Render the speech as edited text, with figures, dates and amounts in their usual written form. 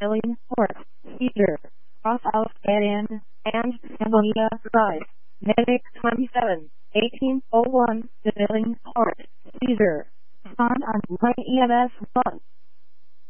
Filling Port, Cedar, Cross Out Get In, and Sangonia Drive. Medic 27, 1801, Filling Port, Cedar. Respond on Light EMS 1.